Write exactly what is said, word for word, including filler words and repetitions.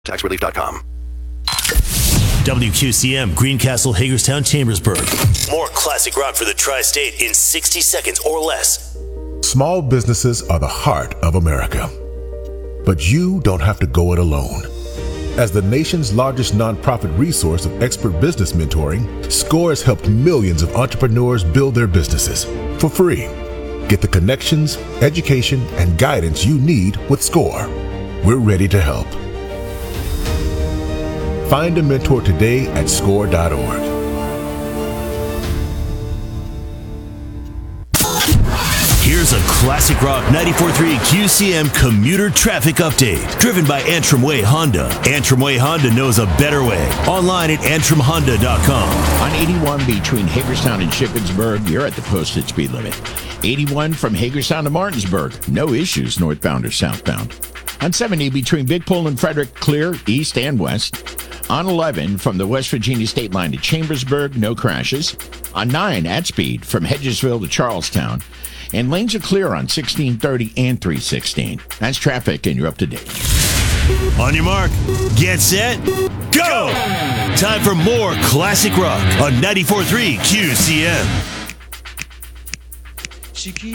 tax relief dot com. W Q C M, Greencastle, Hagerstown, Chambersburg. More classic rock for the tri-state in sixty seconds or less. Small businesses are the heart of America. But you don't have to go it alone. As the nation's largest nonprofit resource of expert business mentoring, SCORE has helped millions of entrepreneurs build their businesses for free. Get the connections, education, and guidance you need with SCORE. We're ready to help. Find a mentor today at score dot org. Here's a classic rock ninety-four point three Q C M commuter traffic update, driven by Antrim Way Honda. Antrim Way Honda knows a better way. Online at antrim honda dot com. On eighty-one between Hagerstown and Shippensburg, you're at the posted speed limit. eighty-one from Hagerstown to Martinsburg, no issues northbound or southbound. On seventy between Big Pole and Frederick, clear east and west. On eleven from the West Virginia state line to Chambersburg, no crashes. On nine at speed from Hedgesville to Charlestown. And lanes are clear on sixteen thirty and three sixteen. That's traffic, and you're up to date. On your mark, get set, go! Time for more classic rock on ninety-four point three Q C M.